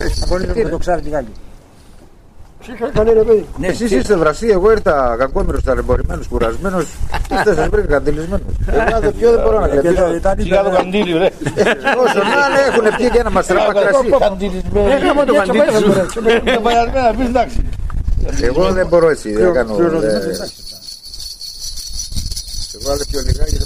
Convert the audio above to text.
συμφωνήσω με το Ξάρι Τιγάλη. Καλή ρε παιδί. Ναι, εσείς είστε βρασί, εγώ ήρθα κακόμερος, ταλαιπωρημένος, κουρασμένος. Είστε σας βρήκα καντιλισμένος. Εγώ πιο δεν μπορώ να κρατήσω. Σιγά το καντήλι, ρε. Όσο να είναι, έχουν πιει και ένα μαστραπά κρασί. Καντιλισμένο. Είχαμε το καντήλι σου. Είναι βαλιασμένα, πεις εντάξει. Εγώ δεν μπορώ έτσι, δεν κάνω. Εγώ άλλο πιο λιγάκι.